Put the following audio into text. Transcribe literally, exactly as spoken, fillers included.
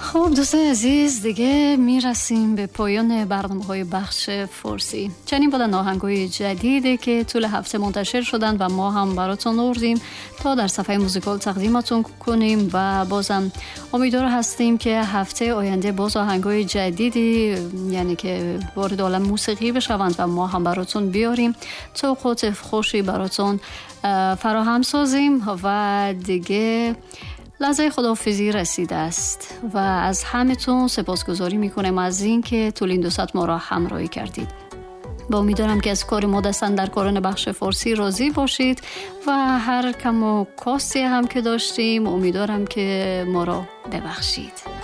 خب دوستان عزیز، دیگه میرسیم به پایان برنامه‌های بخش فارسی. چنین بودن آهنگ‌های جدیدی که طول هفته منتشر شدن و ما هم براتون آوردیم تا در صفحه موزیکال تقدیمتون کنیم و بازم امیدوار هستیم که هفته آینده باز آهنگ‌های جدیدی یعنی که وارد عالم موسیقی بشوند و ما هم براتون بیاریم تا اوقات خوشی براتون فراهم سازیم. و دیگه لحظه خداحافظی رسیده است و از همتون سپاسگزاری میکنم از این که طول این دو ساعت ما را همراهی کردید. با امیدوارم که از کار ما دستن در کاران بخش فارسی راضی باشید و هر کم و کاستی هم که داشتیم امیدوارم که ما را ببخشید.